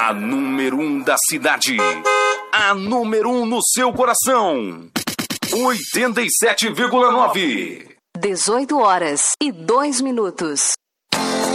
A número 1 da cidade. A número 1 no seu coração. 87,9. 18 horas e 2 minutos.